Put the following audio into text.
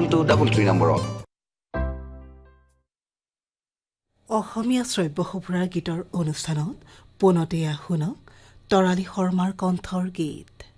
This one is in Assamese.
22233 নম্বৰত অসমীয়া শ্ৰব্য সঁফুৰাৰ গীতৰ অনুষ্ঠানত পোনতে শুনক তৰালী শৰ্মাৰ কণ্ঠৰ গীত।